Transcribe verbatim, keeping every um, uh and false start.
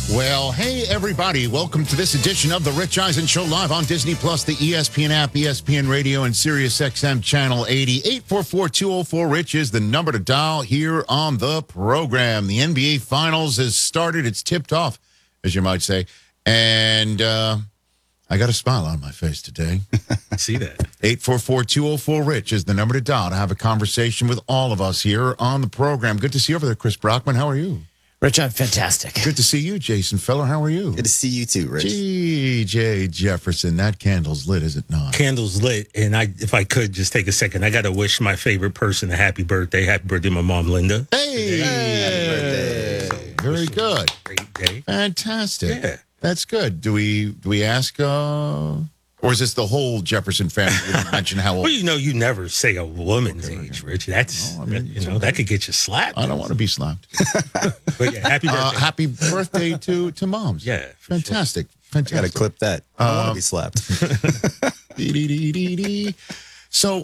Well, hey, everybody. Welcome to this edition of The Rich Eisen Show live on Disney Plus, the E S P N app, E S P N Radio, and Sirius X M Channel eighty. eight four four, two oh four, RICH is the number to dial here on the program. The N B A Finals has started. It's tipped off, as you might say. And uh, I got a smile on my face today. I see that. eight four four, two oh four, RICH is the number to dial to have a conversation with all of us here on the program. Good to see you over there, Chris Brockman. How are you? Rich, I'm fantastic. Good to see you, Jason Feller. How are you? Good to see you too, Rich. G J Jefferson, that candle's lit, is it not? Candles lit, and I, if I could just take a second, I got to wish my favorite person a happy birthday. Happy birthday, my mom, Linda. Hey, Hey. Happy birthday. Very good. Great day. Fantastic. Yeah. That's good. Do we do we ask, uh, or is this the whole Jefferson family? We didn't mention how old? Well, you know, you never say a woman's age, Rich. That's, No, I mean, you know, that could get you slapped. I don't want to be slapped. But yeah, happy birthday. Uh, happy birthday to to moms. Yeah, for fantastic, I got to fantastic. clip that. I don't want to be slapped. Dee, dee, dee, dee, dee. So